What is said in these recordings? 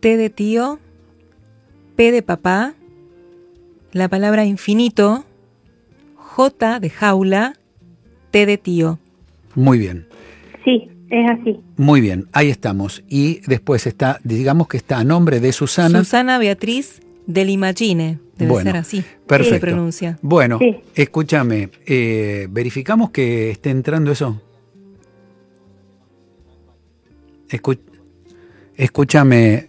T de tío, P de papá, la palabra infinito, J de jaula, T de tío. Muy bien. Sí, es así. Muy bien, ahí estamos. Y después está, digamos que está a nombre de Susana. Susana Beatriz del Imagine. Debe ser así. Perfecto. Se pronuncia. Bueno, Sí. Escúchame, ¿verificamos que esté entrando eso? Escúchame,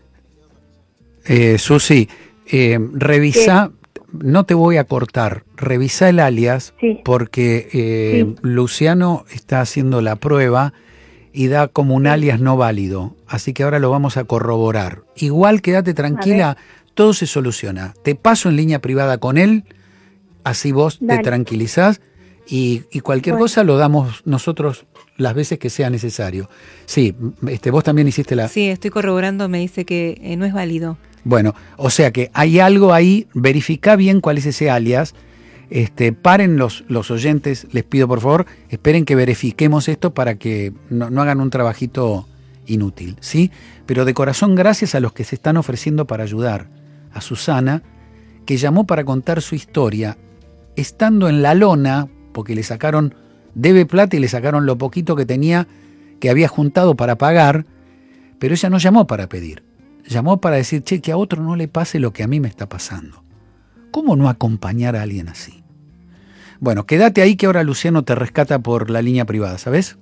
Susi, revisa, no te voy a cortar, revisa el alias, Sí. porque Luciano está haciendo la prueba y da como un alias no válido, así que ahora lo vamos a corroborar. Igual quédate tranquila, todo se soluciona. Te paso en línea privada con él, así vos te tranquilizás y cualquier cosa lo damos nosotros las veces que sea necesario. Sí, vos también hiciste la... Sí, estoy corroborando, me dice que no es válido. Bueno, o sea que hay algo ahí, verifica bien cuál es ese alias. Paren los oyentes, les pido por favor, esperen que verifiquemos esto para que no hagan un trabajito inútil, ¿sí? Pero de corazón gracias a los que se están ofreciendo para ayudar. A Susana, que llamó para contar su historia, estando en la lona, porque le sacaron, debe plata y le sacaron lo poquito que tenía, que había juntado para pagar, pero ella no llamó para pedir, llamó para decir, che, que a otro no le pase lo que a mí me está pasando. ¿Cómo no acompañar a alguien así? Bueno, quédate ahí que ahora Luciano te rescata por la línea privada, ¿sabes?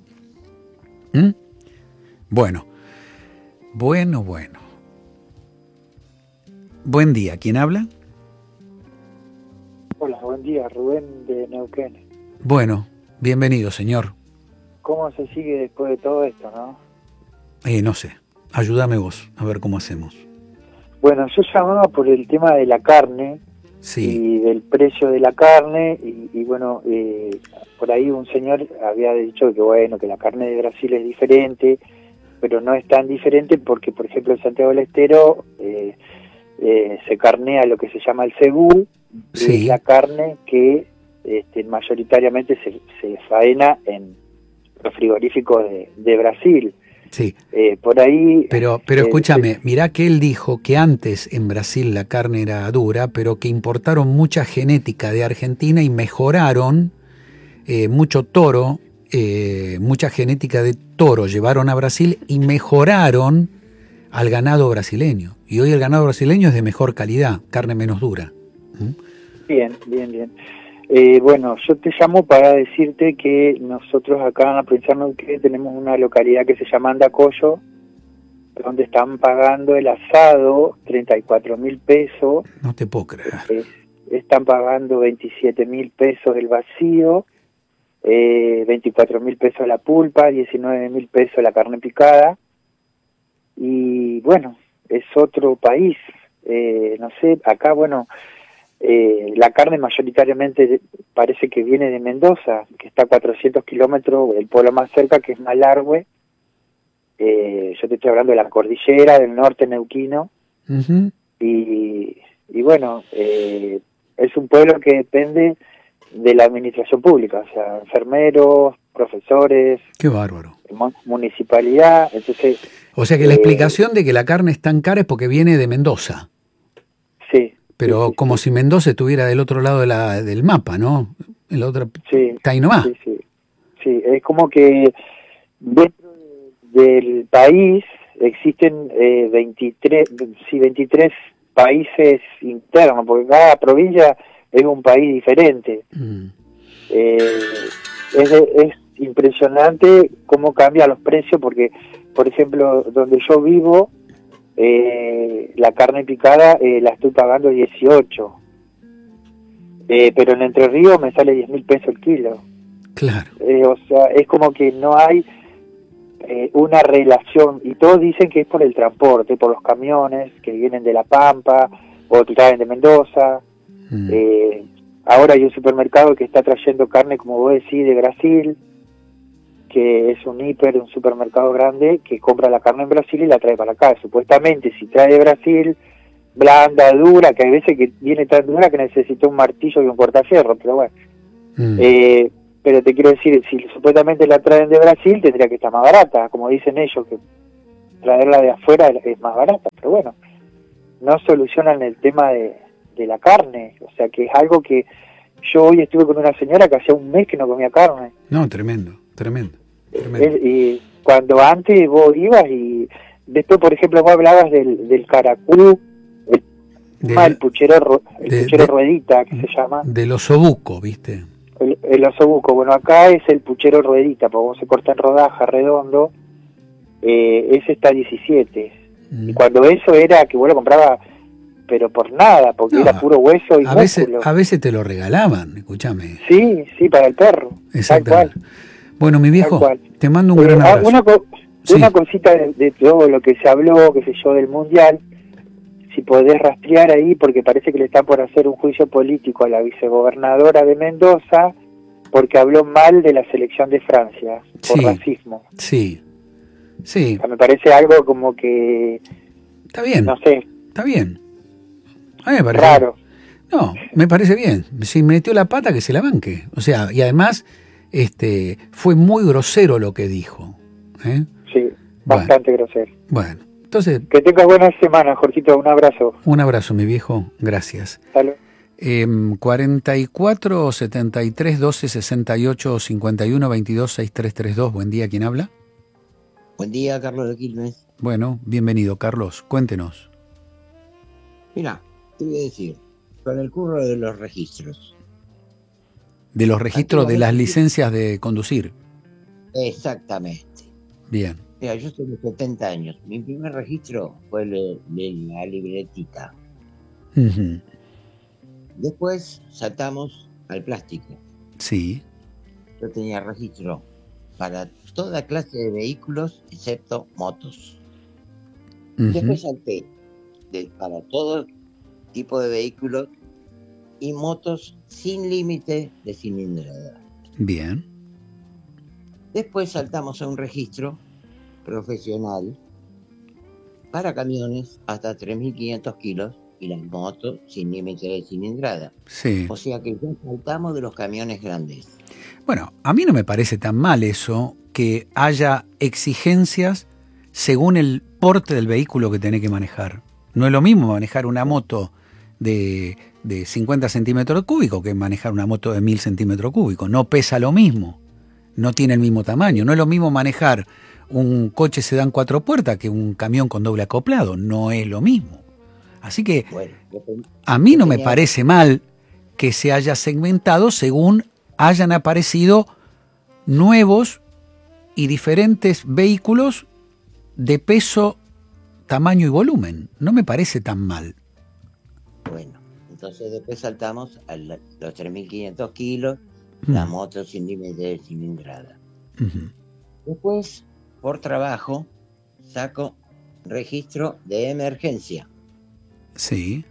Bueno. Buen día, ¿quién habla? Hola, buen día, Rubén de Neuquén. Bueno, bienvenido, señor. ¿Cómo se sigue después de todo esto, no? No sé, ayúdame vos, a ver cómo hacemos. Bueno, yo llamaba por el tema de la carne, sí, y del precio de la carne, y bueno, por ahí un señor había dicho que bueno, que la carne de Brasil es diferente, pero no es tan diferente porque, por ejemplo, en Santiago del Estero se carnea lo que se llama el cebú, sí. es la carne que mayoritariamente se faena en los frigoríficos de Brasil. Sí. Por ahí... Pero escúchame, mirá que él dijo que antes en Brasil la carne era dura, pero que importaron mucha genética de Argentina y mejoraron mucho toro, mucha genética de toro llevaron a Brasil y mejoraron al ganado brasileño. Y hoy el ganado brasileño es de mejor calidad, carne menos dura. Bien. Bueno, yo te llamo para decirte que nosotros acá en la provincia de Neuquén tenemos una localidad que se llama Andacollo, donde están pagando el asado 34.000 pesos. No te puedo creer. Están pagando 27.000 pesos el vacío, 24.000 pesos la pulpa, 19.000 pesos la carne picada. Y bueno, es otro país. No sé, acá, bueno... la carne mayoritariamente parece que viene de Mendoza, que está a 400 kilómetros, el pueblo más cerca, que es Malargüe. Yo te estoy hablando de la cordillera del norte neuquino. Uh-huh. Y bueno, es un pueblo que depende de la administración pública, o sea, enfermeros, profesores. Qué bárbaro. Municipalidad, entonces... O sea que la explicación de que la carne es tan cara es porque viene de Mendoza. Sí. Pero sí, como si Mendoza estuviera del otro lado del mapa, ¿no? En la otra, está ahí nomás. Sí, es como que dentro del país existen 23 países internos, porque cada provincia es un país diferente. Es impresionante cómo cambian los precios, porque, por ejemplo, donde yo vivo, la carne picada la estoy pagando 18, pero en Entre Ríos me sale 10.000 pesos el kilo. Claro. O sea, es como que no hay una relación, y todos dicen que es por el transporte, por los camiones que vienen de La Pampa o que traen de Mendoza. Ahora hay un supermercado que está trayendo carne, como vos decís, de Brasil, que es un supermercado grande que compra la carne en Brasil y la trae para acá. Supuestamente, si trae de Brasil, blanda, dura, que hay veces que viene tan dura que necesita un martillo y un cortafierro, pero bueno. Pero te quiero decir, si supuestamente la traen de Brasil, tendría que estar más barata, como dicen ellos, traerla de afuera es más barata, pero bueno, no solucionan el tema de la carne, o sea que es algo que yo hoy estuve con una señora que hacía un mes que no comía carne. No, tremendo. Y cuando antes vos ibas y después, por ejemplo, vos hablabas del caracú, el puchero ruedita, que se llama. Del osobuco, ¿viste? El osobuco, bueno, acá es el puchero ruedita, porque como se corta en rodaja, redondo, ese está 17. Y cuando eso era que vos lo comprabas, pero por nada, porque era puro hueso y músculo. A veces te lo regalaban, escúchame. Sí, para el perro. Exactamente. Tal cual. Bueno, mi viejo, te mando un gran abrazo. Una cosita de todo lo que se habló, qué sé yo, del Mundial, si podés rastrear ahí, porque parece que le están por hacer un juicio político a la vicegobernadora de Mendoza, porque habló mal de la selección de Francia, por racismo. Sí. O sea, me parece algo como que... Está bien. No sé. Está bien. A mí me parece raro. No, me parece bien. Si metió la pata, que se la banque. O sea, y además fue muy grosero lo que dijo. Sí, bastante grosero. Bueno, entonces... Que tengas buena semana, Jorgito. Un abrazo. Un abrazo, mi viejo. Gracias. Salud. 44 73 12 68 51 22 6332. Buen día, ¿quién habla? Buen día, Carlos de Quilmes. Bueno, bienvenido, Carlos. Cuéntenos. Mira, te voy a decir, con el curro de los registros. De los registros de las licencias de conducir. Exactamente. Bien. Mira, yo tengo 70 años. Mi primer registro fue de la libretita. Uh-huh. Después saltamos al plástico. Sí. Yo tenía registro para toda clase de vehículos excepto motos. Uh-huh. Después salté para todo tipo de vehículos y motos sin límite de cilindrada. Bien. Después saltamos a un registro profesional para camiones hasta 3.500 kilos y las motos sin límite de cilindrada. Sí. O sea que ya saltamos de los camiones grandes. Bueno, a mí no me parece tan mal eso, que haya exigencias según el porte del vehículo que tenés que manejar. No es lo mismo manejar una moto de 50 centímetros cúbicos que manejar una moto de 1000 centímetros cúbicos. No pesa lo mismo, no tiene el mismo tamaño. No es lo mismo manejar un coche sedán 4 puertas que un camión con doble acoplado. No es lo mismo. Así que a mí no me parece mal que se haya segmentado según hayan aparecido nuevos y diferentes vehículos de peso, tamaño y volumen. No me parece tan mal. Bueno, entonces después saltamos a los 3.500 kilos, la moto sin límite de cilindrada. Uh-huh. Después, por trabajo, saco registro de emergencia. Sí.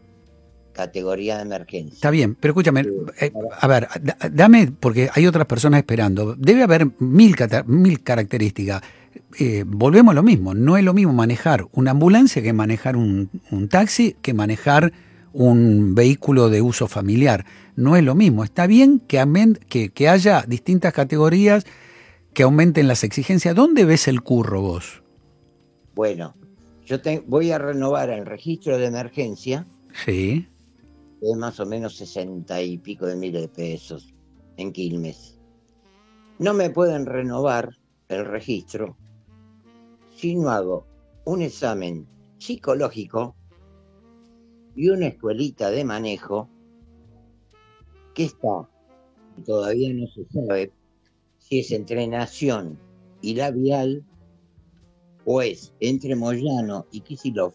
Categoría de emergencia. Está bien, pero escúchame, a ver, dame, porque hay otras personas esperando. Debe haber mil características. Volvemos a lo mismo. No es lo mismo manejar una ambulancia que manejar un taxi, que manejar un vehículo de uso familiar. No es lo mismo. Está bien que haya distintas categorías que aumenten las exigencias. ¿Dónde ves el curro vos? Bueno, yo voy a renovar el registro de emergencia. Sí. Es más o menos 60 y pico de miles de pesos en Quilmes. No me pueden renovar el registro si no hago un examen psicológico y una escuelita de manejo que está, todavía no se sabe si es entre Nación y Labial o es entre Moyano y Kicillof,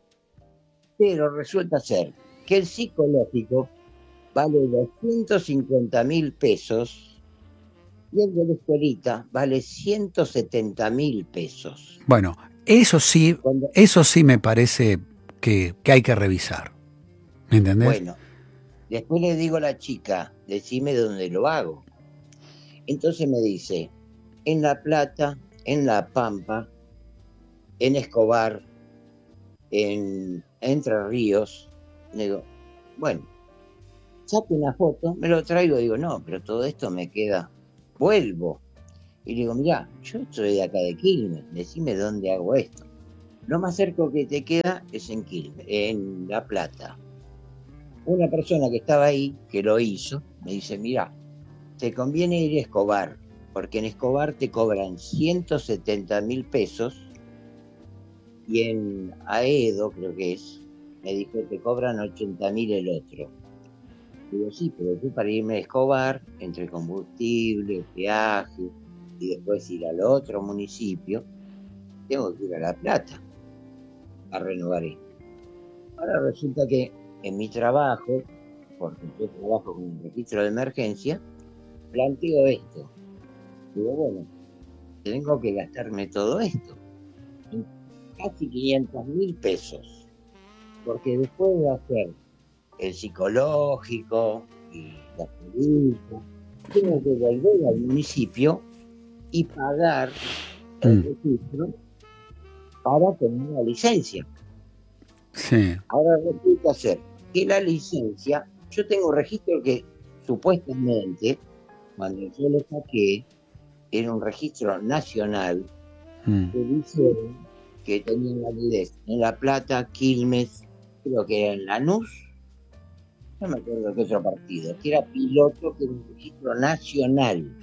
pero resulta ser que el psicológico vale 250.000 pesos y el de la escuelita vale 170.000 pesos. Bueno, eso sí me parece que hay que revisar. ¿Me entendés? Bueno, después le digo a la chica, decime dónde lo hago. Entonces me dice, en La Plata, en La Pampa, en Escobar, en Entre Ríos. Le digo, bueno, saco una foto, me lo traigo, digo, no, pero todo esto me queda, vuelvo. Y le digo, mirá, yo soy de acá de Quilmes, decime dónde hago esto. Lo más cerca que te queda es en Quilmes, en La Plata. Una persona que estaba ahí, que lo hizo, me dice, mira, te conviene ir a Escobar, porque en Escobar te cobran 170.000 pesos y en Aedo, creo que es, me dijo, te cobran 80.000 el otro. Digo, sí, pero tú para irme a Escobar, entre combustible, peaje, y después ir al otro municipio, tengo que ir a La Plata a renovar esto. Ahora resulta que en mi trabajo, porque yo trabajo con un registro de emergencia, planteo esto. Digo, bueno, tengo que gastarme todo esto, casi 500.000 pesos, porque después de hacer el psicológico y la política, tengo que volver al municipio y pagar el registro para tener la licencia. Sí. Ahora resulta ser que la licencia, yo tengo un registro que supuestamente, cuando yo lo saqué, era un registro nacional que dice que tenía validez en La Plata, Quilmes, creo que era en Lanús, no me acuerdo qué otro partido, que era piloto, que era un registro nacional.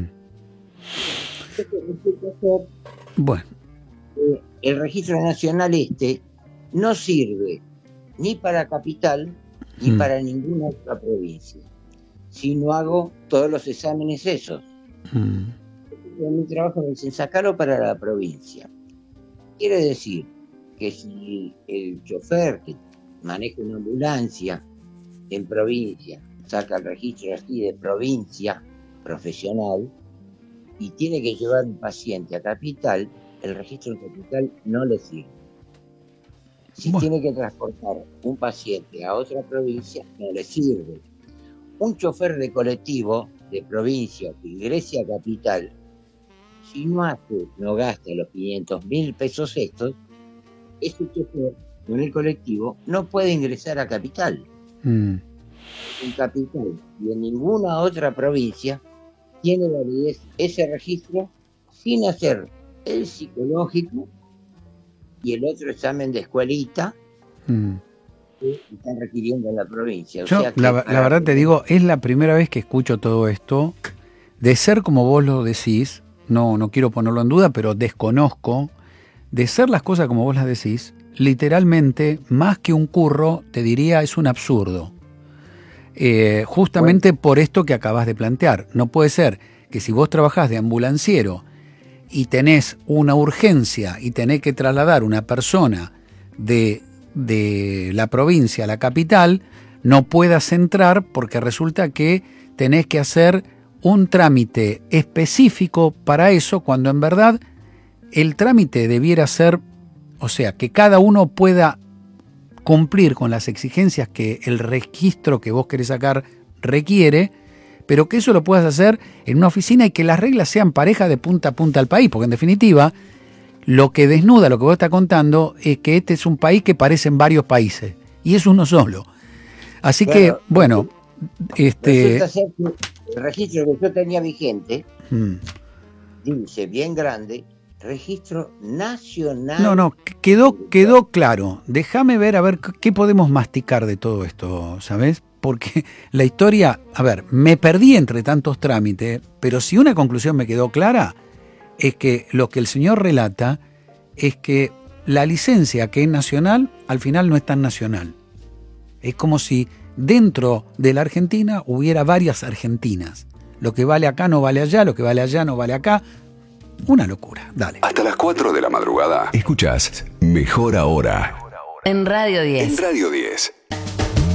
Entonces resulta ser Bueno. que el registro nacional no sirve ni para Capital ni para ninguna otra provincia, si no hago todos los exámenes esos. En mi trabajo me dicen, sacarlo para la provincia. Quiere decir que si el chofer que maneja una ambulancia en provincia saca el registro así de provincia profesional y tiene que llevar un paciente a Capital, el registro en Capital no le sirve. Si tiene que transportar un paciente a otra provincia, no le sirve. Un chofer de colectivo de provincia que ingrese a Capital, si no gasta los 500.000 pesos estos, ese chofer con el colectivo no puede ingresar a Capital. En Capital y en ninguna otra provincia tiene validez ese registro sin hacer el psicológico y el otro examen de escuelita que están requiriendo en la provincia. Yo, la verdad te digo, es la primera vez que escucho todo esto. De ser como vos lo decís, no quiero ponerlo en duda, pero desconozco. De ser las cosas como vos las decís, literalmente, más que un curro, te diría, es un absurdo. Justamente por esto que acabas de plantear. No puede ser que si vos trabajás de ambulanciero y tenés una urgencia y tenés que trasladar una persona de la provincia a la capital, no puedas entrar porque resulta que tenés que hacer un trámite específico para eso, cuando en verdad el trámite debiera ser, o sea, que cada uno pueda cumplir con las exigencias que el registro que vos querés sacar requiere, pero que eso lo puedas hacer en una oficina y que las reglas sean parejas de punta a punta al país, porque en definitiva lo que desnuda lo que vos estás contando es que este es un país que parecen varios países y es uno solo. Así que, bueno, resulta ser que el registro que yo tenía vigente dice bien grande, registro nacional. No, quedó claro. Déjame ver a ver qué podemos masticar de todo esto, ¿sabes? Porque la historia, a ver, me perdí entre tantos trámites, pero si una conclusión me quedó clara, es que lo que el señor relata es que la licencia que es nacional, al final no es tan nacional. Es como si dentro de la Argentina hubiera varias Argentinas. Lo que vale acá no vale allá, lo que vale allá no vale acá. Una locura, dale. Hasta las 4 de la madrugada. Escuchás Mejor Ahora. En Radio 10. En Radio 10.